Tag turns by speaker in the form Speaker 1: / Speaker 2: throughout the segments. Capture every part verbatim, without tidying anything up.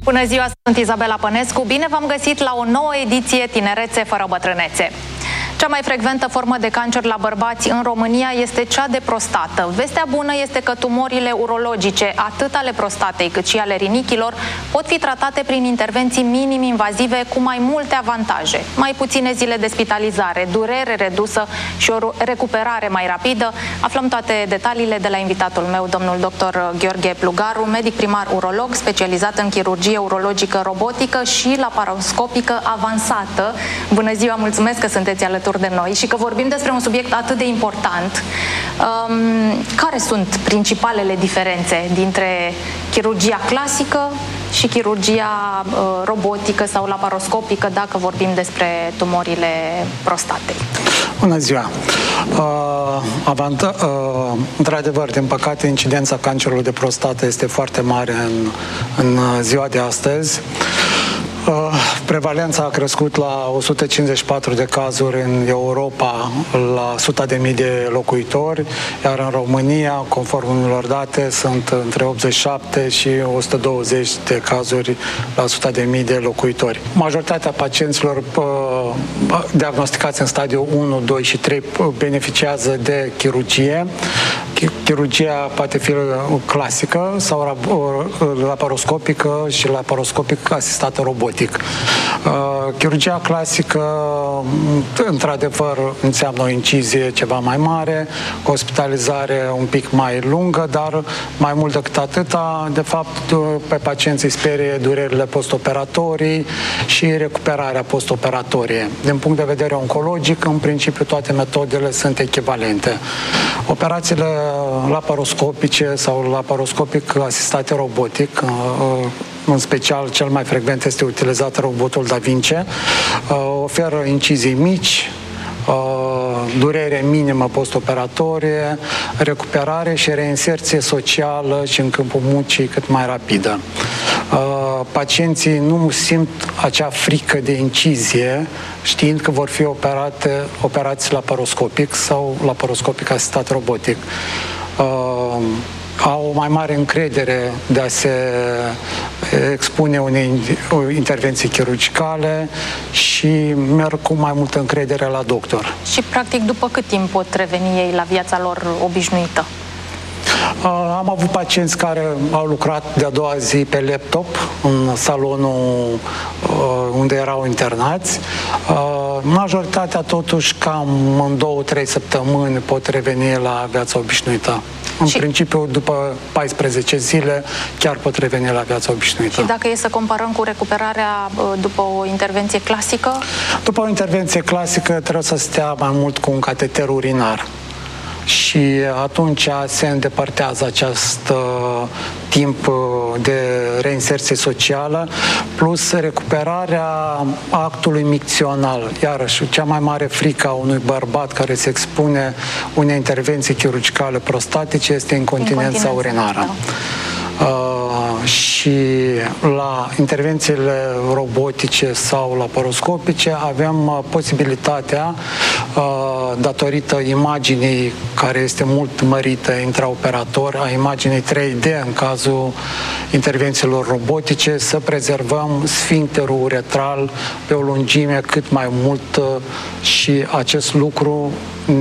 Speaker 1: Bună ziua, sunt Izabela Pănescu. Bine v-am găsit la o nouă ediție Tinerețe fără bătrânețe. Cea mai frecventă formă de cancer la bărbați în România este cea de prostată. Vestea bună este că tumorile urologice, atât ale prostatei cât și ale rinichilor, pot fi tratate prin intervenții minim-invazive cu mai multe avantaje. Mai puține zile de spitalizare, durere redusă și o recuperare mai rapidă. Aflăm toate detaliile de la invitatul meu, domnul doctor Gheorghe Plugaru, medic primar urolog, specializat în chirurgie urologică robotică și laparoscopică avansată. Bună ziua, mulțumesc că sunteți alături de noi și că vorbim despre un subiect atât de important. Um, care sunt principalele diferențe dintre chirurgia clasică și chirurgia uh, robotică sau laparoscopică, dacă vorbim despre tumorile prostatei?
Speaker 2: Bună ziua! Uh, uh, Într-adevăr, din păcate, incidența cancerului de prostată este foarte mare în, în ziua de astăzi. Prevalența a crescut la o sută cincizeci și patru de cazuri în Europa la o sută de mii de locuitori, iar în România, conform unor date, sunt între optzeci și șapte și o sută douăzeci de cazuri la o sută de mii de locuitori. Majoritatea pacienților diagnosticați în stadiul unu, doi și trei beneficiază de chirurgie. Chirurgia poate fi clasică sau laparoscopică și laparoscopic asistată robotic. Uh, chirurgia clasică, într-adevăr, înseamnă o incizie ceva mai mare, o ospitalizare un pic mai lungă, dar mai mult decât atâta, de fapt, pe pacienți îi sperie durerile postoperatorii și recuperarea postoperatorie. Din punct de vedere oncologic, în principiu, toate metodele sunt echivalente. Operațiile laparoscopice sau laparoscopic asistate robotic, uh, în special cel mai frecvent este utilizat robotul Da Vinci, oferă incizii mici, durere minimă postoperatorie, recuperare și reinserție socială și în câmpul muncii cât mai rapidă. Pacienții nu simt acea frică de incizie, știind că vor fi operate, operații laparoscopic sau laparoscopic asistat robotic. Au o mai mare încredere de a se expune unei intervenții chirurgicale și merg cu mai multă încredere la doctor.
Speaker 1: Și, practic, după cât timp pot reveni ei la viața lor obișnuită?
Speaker 2: Am avut pacienți care au lucrat de-a doua zi pe laptop în salonul unde erau internați. Majoritatea, totuși, cam în două, trei săptămâni pot reveni la viața obișnuită. În și... principiu, după paisprezece zile, chiar pot reveni la viața obișnuită.
Speaker 1: Și dacă e să comparăm cu recuperarea după o intervenție clasică?
Speaker 2: După o intervenție clasică trebuie să stea mai mult cu un cateter urinar. Și atunci se îndepărtează acest uh, timp de reinserție socială, plus recuperarea actului micțional. Iarăși, cea mai mare frică a unui bărbat care se expune unei intervenții chirurgicale prostatice este incontinența urinară. Da. Uh, și la intervențiile robotice sau laparoscopice avem uh, posibilitatea, uh, datorită imaginii care este mult mărită intraoperator, a imaginii trei D în cazul intervențiilor robotice, să prezervăm sfincterul uretral pe o lungime cât mai mult și acest lucru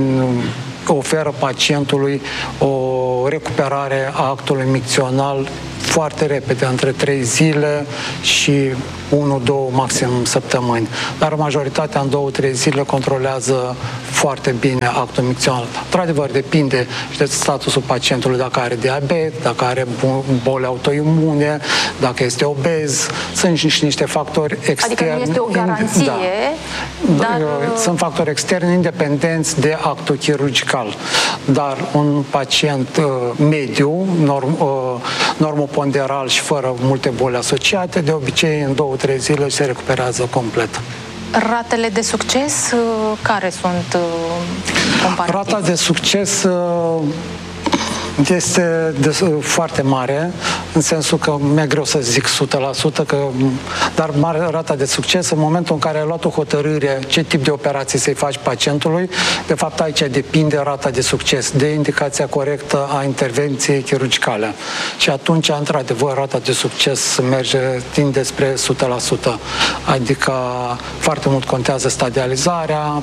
Speaker 2: oferă pacientului o recuperare a actului micțional foarte repede, între trei zile și unu, două, maxim săptămâni. Dar majoritatea în două, trei zile controlează foarte bine actul micțional. Într-adevăr, depinde și de statusul pacientului, dacă are diabet, dacă are boli autoimune, dacă este obez. Sunt și niște factori externi.
Speaker 1: Adică nu este o garanție,
Speaker 2: da.
Speaker 1: dar...
Speaker 2: Sunt factori externi independenți de actul chirurgical. Dar un pacient uh, mediu, norm, uh, normoponderal și fără multe boli asociate, de obicei în două, trei zile se recuperează complet.
Speaker 1: Ratele de succes, care sunt comparativ?
Speaker 2: Rata de succes Este de, foarte mare, în sensul că mi-e greu să zic o sută la sută, că, dar mare rata de succes în momentul în care ai luat o hotărâre ce tip de operație să-i faci pacientului, de fapt aici depinde rata de succes, de indicația corectă a intervenției chirurgicale. Și atunci, într-adevăr, rata de succes merge, tinde spre o sută la sută. Adică foarte mult contează stadializarea,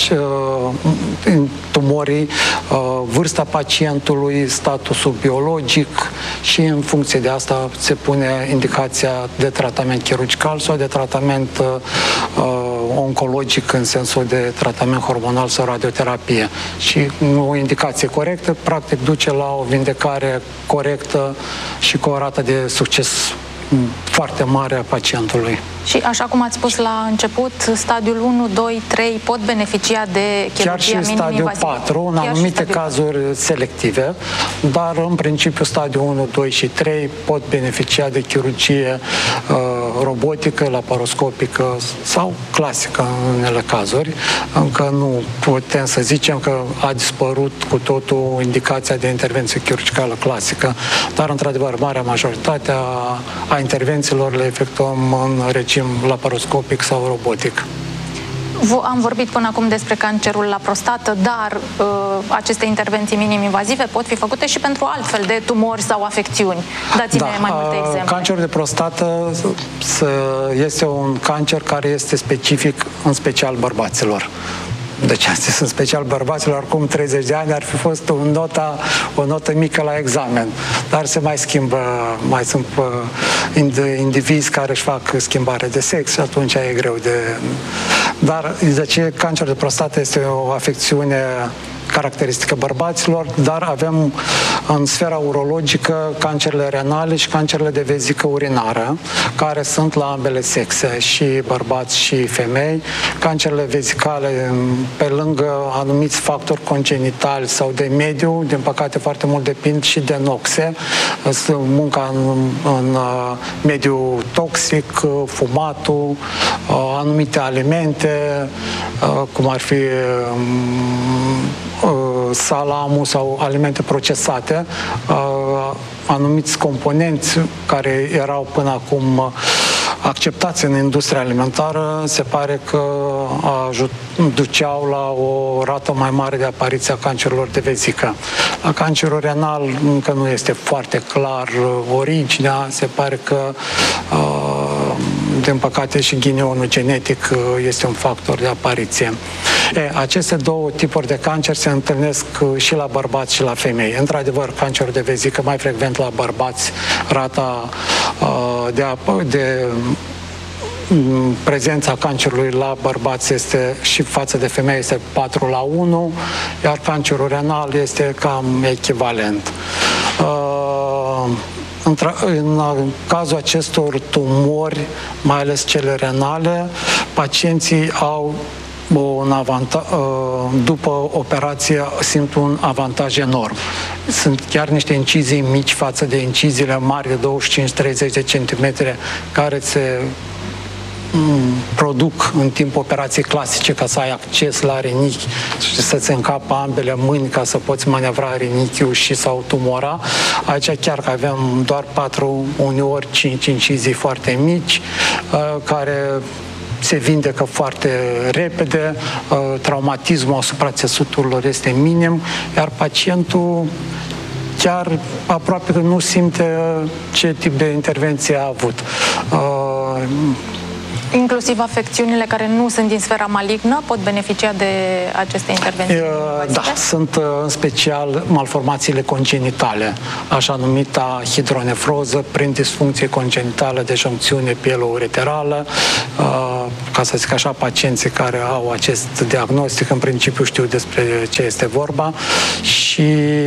Speaker 2: tumorii, vârsta pacientului, statusul biologic și în funcție de asta se pune indicația de tratament chirurgical sau de tratament uh, oncologic în sensul de tratament hormonal sau radioterapie. Și o indicație corectă practic duce la o vindecare corectă și cu o rată de succes foarte mare a pacientului.
Speaker 1: Și așa cum ați spus la început, stadiul unu, doi, trei pot beneficia de chirurgia minim-invazivă.
Speaker 2: Chiar și stadiul patru, în anumite cazuri selective, dar în principiu stadiul unu, doi și trei pot beneficia de chirurgie uh, robotică, laparoscopică sau clasică în unele cazuri. Încă nu putem să zicem că a dispărut cu totul indicația de intervenție chirurgicală clasică, dar într-adevăr marea majoritate a, a intervențiilor le efectuăm în regim laparoscopic sau robotic.
Speaker 1: Am vorbit până acum despre cancerul la prostată, dar uh, aceste intervenții minim-invazive pot fi făcute și pentru altfel de tumori sau afecțiuni. Dați-ne da, mai multe exemple.
Speaker 2: Cancerul de prostată este un cancer care este specific în special bărbaților. Deci astea sunt special bărbaților, acum treizeci de ani ar fi fost o notă, o notă mică la examen. Dar se mai schimbă, mai sunt indivizi care își fac schimbare de sex și atunci e greu de... Dar de ce cancerul de prostată este o afecțiune caracteristică bărbaților, dar avem în sfera urologică cancerele renale și cancerele de vezică urinară, care sunt la ambele sexe, și bărbați și femei. Cancerele vezicale, pe lângă anumiți factori congenitali sau de mediu, din păcate foarte mult depind și de noxe, munca în, în mediu toxic, fumatul, anumite alimente, cum ar fi salamul sau alimente procesate, anumiți componenți care erau până acum acceptați în industria alimentară, se pare că duceau la o rată mai mare de apariție a cancerilor de vezică. La cancerul renal încă nu este foarte clar originea, se pare că din păcate și ghinionul genetic este un factor de apariție. E, aceste două tipuri de cancer se întâlnesc și la bărbați și la femei. Într-adevăr, cancerul de vezică mai frecvent la bărbați, rata uh, de, de prezența cancerului la bărbați este și față de femei este patru la unu, iar cancerul renal este cam echivalent. Uh, În cazul acestor tumori, mai ales cele renale, pacienții au un avantaj, după operație simt un avantaj enorm. Sunt chiar niște incizii mici față de inciziile mari de douăzeci și cinci treizeci de centimetri care se produc în timp operații clasice ca să ai acces la rinichi și să-ți încapă ambele mâini ca să poți manevra rinichiul și sau tumora. Aici chiar că avem doar patru, uneori cinci incizii foarte mici care se vindecă foarte repede, traumatismul asupra țesuturilor este minim, iar pacientul chiar aproape că nu simte ce tip de intervenție a avut.
Speaker 1: Inclusiv afecțiunile care nu sunt din sfera malignă pot beneficia de aceste intervenții?
Speaker 2: Da, sunt în special malformațiile congenitale, așa numita hidronefroză prin disfuncție congenitală de juncțiune pielo-ureterală. Ca să zic așa, pacienții care au acest diagnostic în principiu știu despre ce este vorba și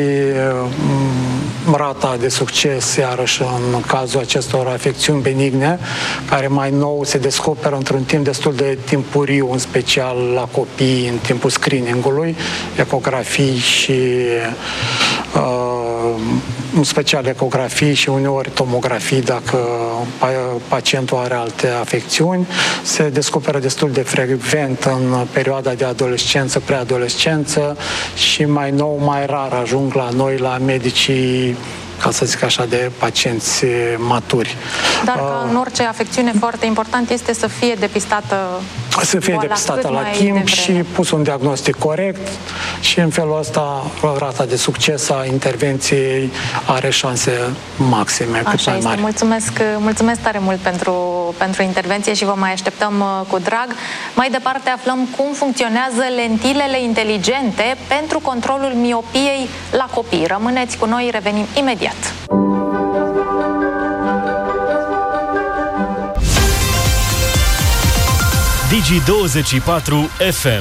Speaker 2: rata de succes, iarăși, în cazul acestor afecțiuni benigne, care mai nou se descoperă într-un timp destul de timpuriu, în special la copii, în timpul screening-ului, ecografii și uh, în special ecografii și uneori tomografii dacă pacientul are alte afecțiuni. Se descoperă destul de frecvent în perioada de adolescență, preadolescență și mai nou, mai rar ajung la noi, la medicii, ca să zic așa, de pacienți maturi.
Speaker 1: Dar ca în orice afecțiune, foarte important este să fie depistată
Speaker 2: Să fie depistată la timp și pus un diagnostic corect și în felul ăsta rata de succes a intervenției are șanse maxime, cât
Speaker 1: Așa
Speaker 2: mai
Speaker 1: este.
Speaker 2: mari.
Speaker 1: Mulțumesc, mulțumesc tare mult pentru, pentru intervenție și vă mai așteptăm cu drag. Mai departe aflăm cum funcționează lentilele inteligente pentru controlul miopiei la copii. Rămâneți cu noi, revenim imediat.
Speaker 3: Digi douăzeci și patru F M.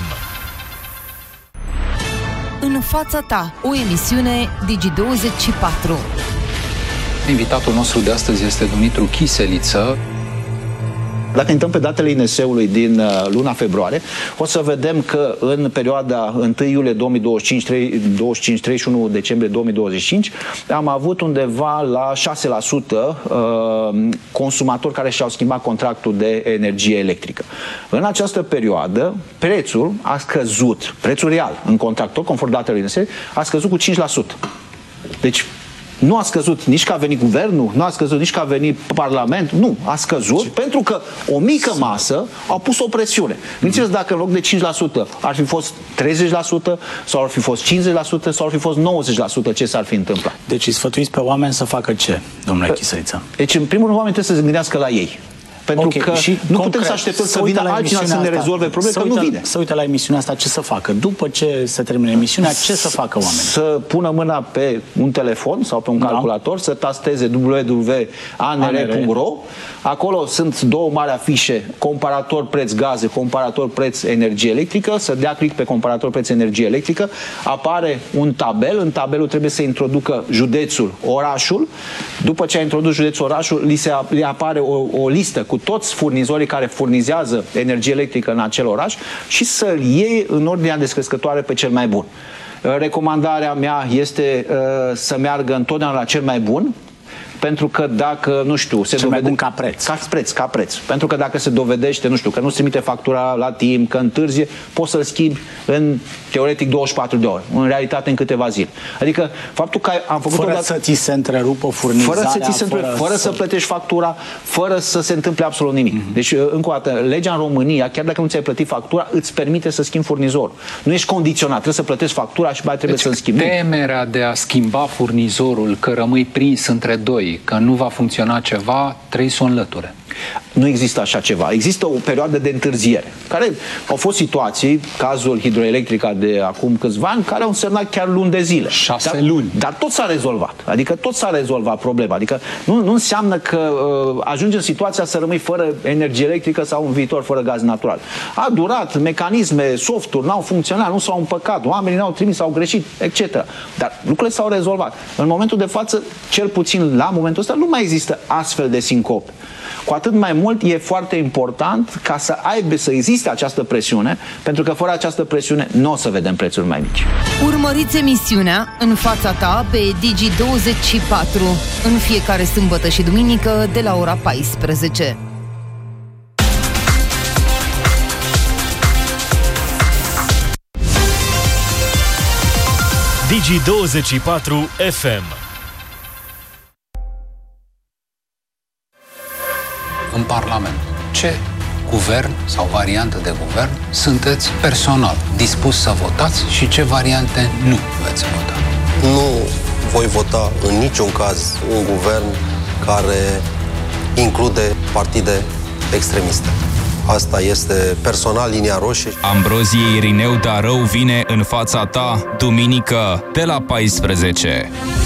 Speaker 4: În fața ta, o emisiune Digi douăzeci și patru.
Speaker 5: Invitatul nostru de astăzi este Dumitru Chiseliță.
Speaker 6: Dacă intrăm pe datele I N S E-ului din uh, luna februarie, o să vedem că în perioada întâi iulie două mii douăzeci și cinci, douăzeci și cinci treizeci și unu decembrie două mii douăzeci și cinci am avut undeva la șase la sută uh, consumatori care și-au schimbat contractul de energie electrică. În această perioadă, prețul a scăzut, prețul real în contractul, conform datelor I N S E, a scăzut cu cinci la sută. Deci, nu a scăzut nici că a venit guvernul, nu a scăzut nici că a venit Parlamentul, nu, a scăzut Ce? pentru că o mică masă a pus o presiune. Gândiți-vă dacă în loc de cinci la sută ar fi fost treizeci la sută sau ar fi fost cincizeci la sută sau ar fi fost nouăzeci la sută, ce s-ar fi întâmplat?
Speaker 7: Deci îi sfătuiți pe oameni să facă ce, domnule Chiseliță?
Speaker 6: Deci, în primul rând, oamenii trebuie să se gândească la ei. Pentru
Speaker 7: okay.
Speaker 6: că
Speaker 7: și
Speaker 6: nu
Speaker 7: concret,
Speaker 6: putem să așteptăm să vină altcineva să ne rezolve probleme, că nu vine.
Speaker 7: Să uite la emisiunea asta, ce să facă? După ce se termine emisiunea, ce să facă oamenii?
Speaker 6: Să pună mâna pe un telefon sau pe un da. calculator, să tasteze w w w punct a n r punct r o. Acolo sunt două mari afișe, comparator preț gaze, comparator preț energie electrică, să dea click pe comparator preț energie electrică, apare un tabel, în tabelul trebuie să introducă județul, orașul, după ce a introdus județul, orașul, li se li apare o, o listă cu toți furnizorii care furnizează energie electrică în acel oraș și să-l iei în ordinea descrescătoare pe cel mai bun. Recomandarea mea este uh, să meargă întotdeauna la cel mai bun, pentru că dacă, nu știu, se
Speaker 7: cel
Speaker 6: dovede...
Speaker 7: mai bun ca preț.
Speaker 6: Ca preț, ca preț. Pentru că dacă se dovedește, nu știu, că nu-ți trimite factura la timp, că întârzie, poți să-l schimbi în, teoretic, douăzeci și patru de ore. În realitate, în câteva zile. Adică, faptul că am făcut...
Speaker 7: Fără să ți se întrerupă furnizarea,
Speaker 6: fără să ți se întrerupă, fără, fără să... să plătești factura, fără să se întâmple absolut nimic. Mm-hmm. Deci, încă o dată, legea în România, chiar dacă nu ți-ai plătit factura, îți permite să schimbi furnizorul. Nu ești condiționat, trebuie să plătești factura și mai trebuie
Speaker 5: deci,
Speaker 6: să-l schimbi.
Speaker 5: Temerea de a schimba furnizorul, că rămâi prins între doi, că nu va funcționa ceva, trebuie să o înlăture.
Speaker 6: Nu există așa ceva. Există o perioadă de întârziere. Care au fost situații, cazul hidroelectrica de acum câțiva ani, care au însemnat chiar luni de zile.
Speaker 5: Șase
Speaker 6: dar,
Speaker 5: luni.
Speaker 6: Dar tot s-a rezolvat. Adică tot s-a rezolvat problema. Adică nu, nu înseamnă că uh, ajungi în situația să rămâi fără energie electrică sau în viitor fără gaz natural. A durat, mecanisme, softuri n-au funcționat, nu s-au împăcat, oamenii n-au trimis, au greșit, et cetera. Dar lucrurile s-au rezolvat. În momentul de față, cel puțin la momentul ăsta, nu mai există astfel de sincope. Cu atât mai mult e foarte important ca să aibă, să existe această presiune, pentru că fără această presiune nu o să vedem prețuri mai mici.
Speaker 4: Urmăriți emisiunea În fața ta pe Digi douăzeci și patru în fiecare sâmbătă și duminică de la ora paisprezece.
Speaker 3: Digi douăzeci și patru F M.
Speaker 5: În Parlament, ce guvern sau variantă de guvern sunteți personal dispus să votați și ce variante nu veți vota?
Speaker 8: Nu voi vota în niciun caz un guvern care include partide extremiste. Asta este personal linia roșie.
Speaker 9: Ambrozie Irineu Darău vine în fața ta duminică de la paisprezece.